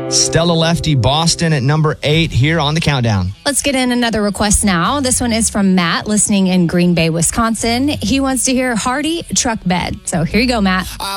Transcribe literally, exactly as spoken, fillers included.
Stella Lefty, Boston at number eight here on the countdown. Let's get in another request now. This one is from Matt, listening in Green Bay, Wisconsin. He wants to hear Hardy, Truck Bed. So here you go, Matt.